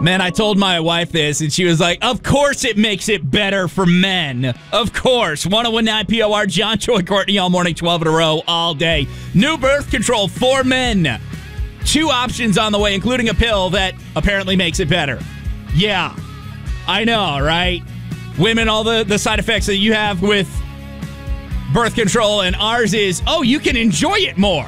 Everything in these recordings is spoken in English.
Man, I told my wife this, and she was like, of course it makes it better for men. Of course. 101.9 POR, John, Joe, and Courtney all morning, 12 in a row, all day. New birth control for men. 2 options on the way, including a pill that apparently makes it better. Yeah, I know, right? Women, all the side effects that you have with birth control, and ours is, you can enjoy it more.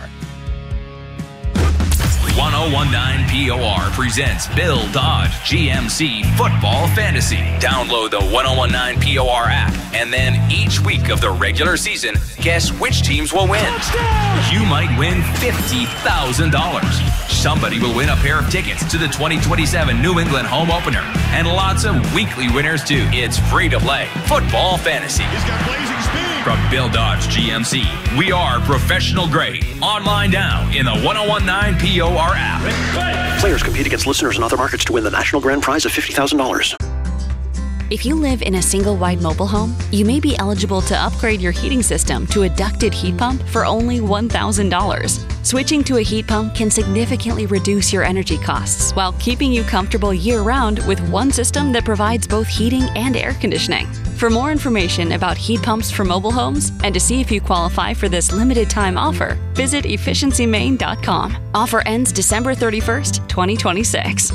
101.9 POR presents Bill Dodge GMC Football Fantasy. Download the 101.9 POR app, and then each week of the regular season, guess which teams will win. Touchdown! You might win $50,000. Somebody will win a pair of tickets to the 2027 New England home opener, and lots of weekly winners too. It's free to play Football Fantasy. He's got blazing speed. From Bill Dodge GMC, we are professional grade. Online now in the 101.9 POR app. Players compete against listeners in other markets to win the national grand prize of $50,000. If you live in a single-wide mobile home, you may be eligible to upgrade your heating system to a ducted heat pump for only $1,000. Switching to a heat pump can significantly reduce your energy costs while keeping you comfortable year-round with one system that provides both heating and air conditioning. For more information about heat pumps for mobile homes and to see if you qualify for this limited-time offer, visit efficiencymain.com. Offer ends December 31st, 2026.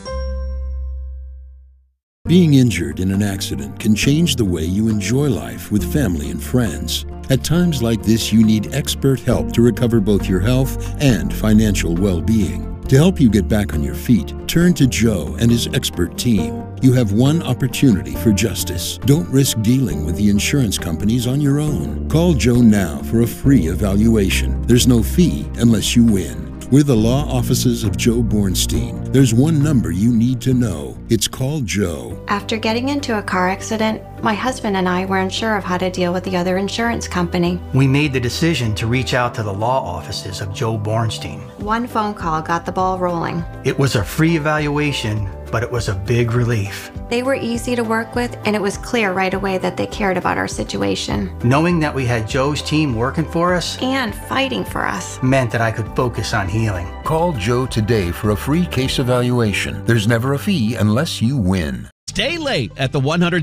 Being injured in an accident can change the way you enjoy life with family and friends. At times like this, you need expert help to recover both your health and financial well-being. To help you get back on your feet, turn to Joe and his expert team. You have one opportunity for justice. Don't risk dealing with the insurance companies on your own. Call Joe now for a free evaluation. There's no fee unless you win. We're the law offices of Joe Bornstein. There's one number you need to know. It's called Joe. After getting into a car accident, my husband and I were unsure of how to deal with the other insurance company. We made the decision to reach out to the law offices of Joe Bornstein. One phone call got the ball rolling. It was a free evaluation, but it was a big relief. They were easy to work with, and it was clear right away that they cared about our situation. Knowing that we had Joe's team working for us and fighting for us meant that I could focus on healing. Call Joe today for a free case evaluation. There's never a fee unless you win. Stay late at the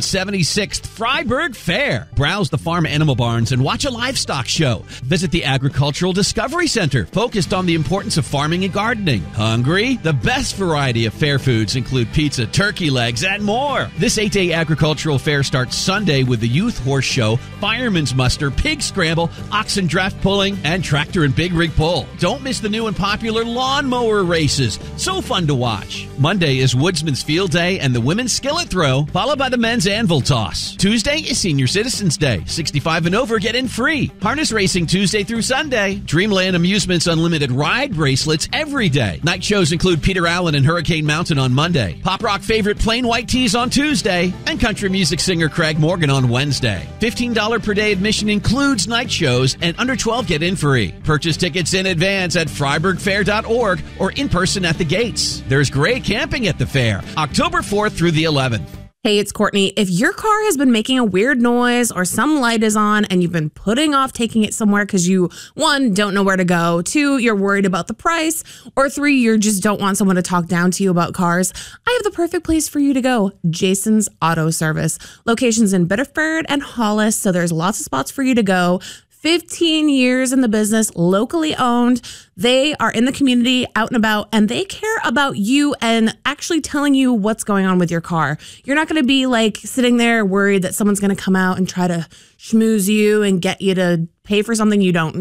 176th Freiburg Fair. Browse the farm animal barns and watch a livestock show. Visit the Agricultural Discovery Center, focused on the importance of farming and gardening. Hungry? The best variety of fair foods include pizza, turkey legs, and more. This 8-day agricultural fair starts Sunday with the Youth Horse Show, Fireman's Muster, Pig Scramble, Oxen Draft Pulling, and Tractor and Big Rig Pull. Don't miss the new and popular lawnmower races. So fun to watch. Monday is Woodsman's Field Day and the Women's Skillet Throw, followed by the Men's Anvil Toss. Tuesday is Senior Citizens Day. 65 and over get in free. Harness racing Tuesday through Sunday. Dreamland Amusements Unlimited ride bracelets every day. Night shows include Peter Allen and Hurricane Mountain on Monday. Pop rock favorite Plain White Tees on Tuesday. And country music singer Craig Morgan on Wednesday. $15 per day admission includes night shows, and under 12 get in free. Purchase tickets in advance at freiburgfair.org or in person at the gates. There's great camping at the fair, October 4th through the 11th. Hey, it's Courtney. If your car has been making a weird noise or some light is on and you've been putting off taking it somewhere because you, 1, don't know where to go, 2, you're worried about the price, or 3, you just don't want someone to talk down to you about cars, I have the perfect place for you to go, Jason's Auto Service. Locations in Biddeford and Hollis, so there's lots of spots for you to go. 15 years in the business, locally owned. They are in the community, out and about, and they care about you and actually telling you what's going on with your car. You're not going to be like sitting there worried that someone's going to come out and try to schmooze you and get you to pay for something you don't